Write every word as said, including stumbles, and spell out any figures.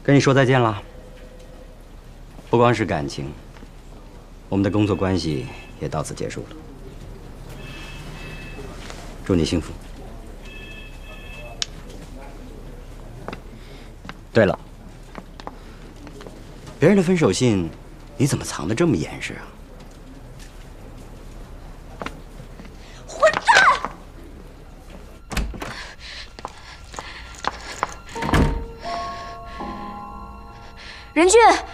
跟你说再见了。不光是感情，我们的工作关系也到此结束了。祝你幸福。对了，别人的分手信，你怎么藏得这么严实啊？ 任俊，